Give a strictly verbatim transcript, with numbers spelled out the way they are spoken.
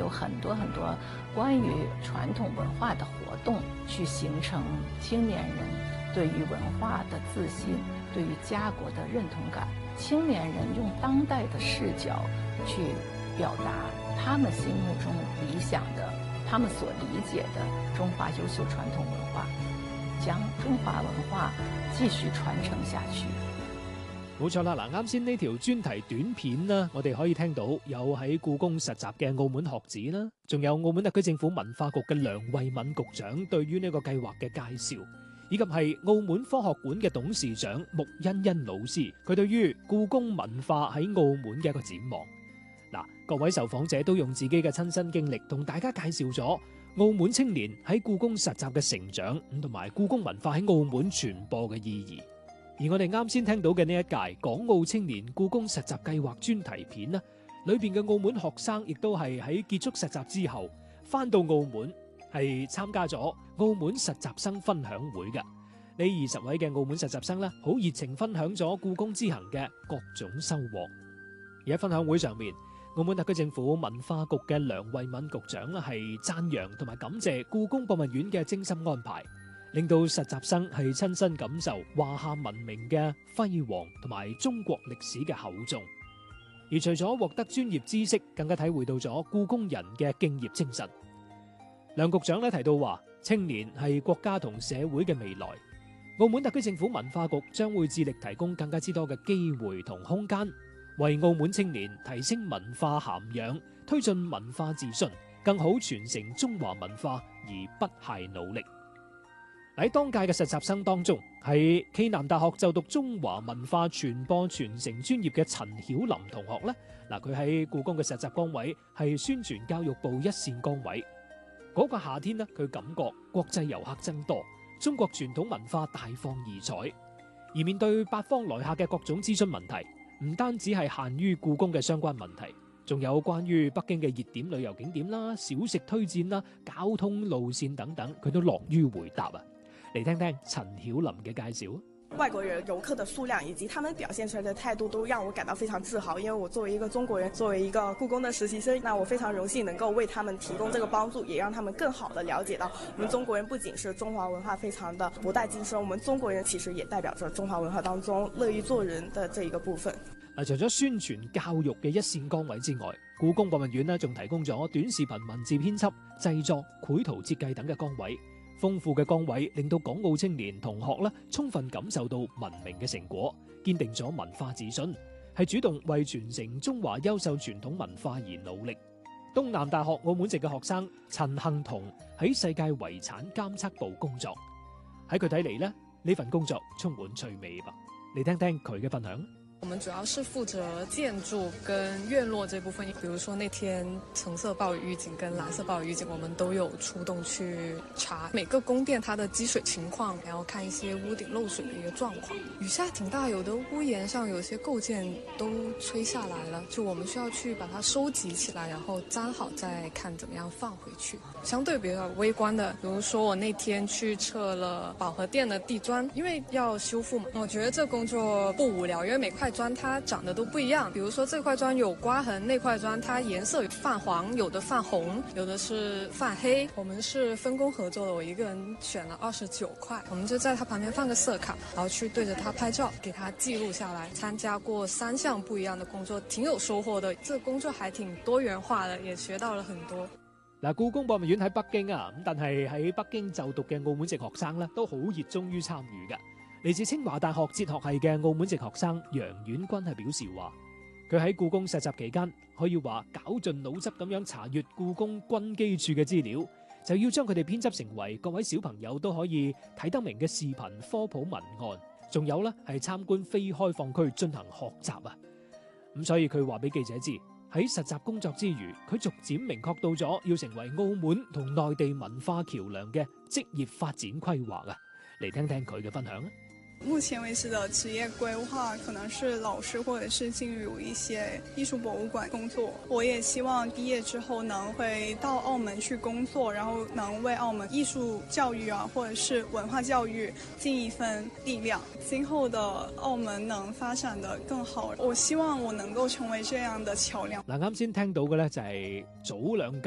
有很多很多關於傳統文化的活動，去形成青年人對於文化的自信，對於家國的認同感。青年人用當代的視角去表達他們心目中理想的、他們所理解的中華優秀傳統文化，將中華文化繼續傳承下去。 冇錯啦，嗱，啱先呢條專題短片啦，我哋可以聽到有喺故宮實習嘅澳門學子啦，仲有澳門特區政府文化局嘅梁慧敏局長對於呢個計劃嘅介紹，以及係澳門科學館嘅董事長穆欣欣老師，佢對於故宮文化喺澳門嘅一個展望。嗱，各位受訪者都用自己嘅親身經歷同大家介紹咗澳門青年喺故宮實習嘅成長，咁同埋故宮文化喺澳門傳播嘅意義。而我哋啱先聽到嘅呢一屆港澳青年故宮實習計劃專題片呢，裏邊嘅澳門學生亦都係喺結束實習之後翻到澳門，係參加咗澳門實習生分享會嘅。呢二十位嘅澳門實習生呢，好熱情分享咗故宮之行嘅各種收穫。而喺分享會上面，澳門特區政府文化局嘅梁慧敏局長呢，係讚揚同埋感謝故宮博物院嘅精心安排，令到實習生係親身感受華夏文明嘅輝煌同埋中國歷史嘅厚重。而除咗獲得專業知識，更加體會到咗故宮人嘅敬業精神。梁局長咧提到話，青年係國家同社會嘅未來。澳門特區政府文化局將會致力提供更加之多嘅機會同空間，為澳門青年提升文化涵養，推進文化自信，更好傳承中華文化而不懈努力。喺當屆嘅實習生當中，喺暨南大學就讀中華文化傳播傳承專業嘅陳曉琳同學咧，嗱，佢喺故宮嘅實習崗位係宣傳教育部一線崗位。嗰個夏天咧，佢感覺國際遊客增多，中國傳統文化大放異彩。而面對八方來客嘅各種諮詢問題，唔單止係限於故宮嘅相關問題，仲有關於北京嘅熱點旅遊景點啦、小食推薦啦、交通路線等等，佢都樂於回答啊！嚟聽聽陳曉琳嘅介紹。 外國人遊客的數量以及他們表現出來的態度都讓我感到非常自豪，因為我作為一個中國人，作為一個故宮的實習生，那我非常榮幸能夠為他們提供這個幫助，也讓他們更好地了解到我們中國人不僅是中華文化非常的博大精深，我們中國人其實也代表着中華文化當中樂於做人的這一個部分。 嗱，除咗宣傳教育嘅一線崗位之外，故宮博物院呢仲提供咗短視頻文字編輯、製作、繪圖設計等嘅崗位。豐富嘅崗位令到港澳青年同學咧充分感受到文明嘅成果，堅定咗文化自信，係主動為傳承中華優秀傳統文化而努力。東南大學澳門籍嘅學生陳幸彤喺世界遺產監測部工作，喺佢睇嚟咧，呢份工作充滿趣味吧。你聽聽佢嘅分享。 我們主要是負責建築跟院落這部分，比如說那天橙色暴雨預警跟藍色暴雨預警，我們都有出動去查每個宮殿它的積水情況，然後看一些屋頂漏水的一個狀況。雨下挺大，有的屋檐上有些構件都吹下來了，就我們需要去把它收集起來，然後粘好再看怎麼樣放回去。相對比較微觀的，比如說我那天去測了保和殿的地磚，因為要修復嘛，我覺得這工作不無聊，因為每塊磚它長得都不一樣，比如說這塊磚有刮痕，那塊磚它顏色泛黃，有的泛紅，有的是泛黑。我們是分工合作的，我一個人選了二十九塊，我們就在它旁邊放個色卡，然後去對着它拍照，給它記錄下來。參加過三項不一樣的工作，挺有收穫的。這個工作還挺多元化的，也學到了很多。 嗱，故宮博物院喺北京啊，咁但係喺北京就讀嘅澳門籍學生咧，都好熱衷於參與嘅。嚟自清華大學哲學系嘅澳門籍學生楊婉君係表示話，佢喺故宮實習期間可以話絞盡腦汁咁樣查閱故宮軍機處嘅資料，就要將佢哋編輯成為各位小朋友都可以睇得明嘅視頻科普文案，仲有呢係參觀非開放區進行學習啊。咁所以佢話俾記者知，喺實習工作之餘，佢逐漸明確到咗要成為澳門同內地文化橋樑嘅職業發展規劃啊。嚟聽聽佢嘅分享啊。 目前為止的職業規劃可能是老師或者是進入一些藝術博物館工作。我也希望畢業之後能回到澳門去工作，然後能為澳門藝術教育啊或者是文化教育盡一份力量，今後的澳門能發展得更好。我希望我能夠成為這樣的橋樑。 嗱，啱先聽到嘅咧就係早兩屆